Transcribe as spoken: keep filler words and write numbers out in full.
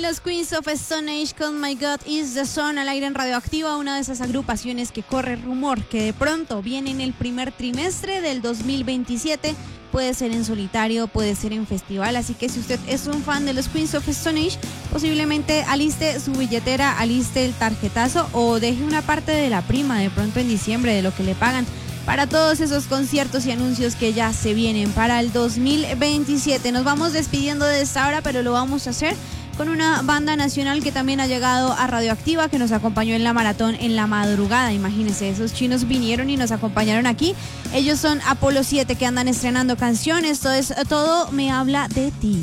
Los Queens of Stone Age con My God Is The Sun al aire en Radioactiva, una de esas agrupaciones que corre rumor que de pronto viene en el primer trimestre del dos mil veintisiete. Puede ser en solitario, puede ser en festival, así que si usted es un fan de los Queens of Stone Age, posiblemente aliste su billetera, aliste el tarjetazo o deje una parte de la prima de pronto en diciembre de lo que le pagan para todos esos conciertos y anuncios que ya se vienen para el dos mil veintisiete. Nos vamos despidiendo de esta hora, pero lo vamos a hacer con una banda nacional que también ha llegado a Radioactiva, que nos acompañó en la maratón en la madrugada. Imagínense, esos chinos vinieron y nos acompañaron aquí. Ellos son Apolo siete, que andan estrenando canciones. Todo, es, todo me habla de ti.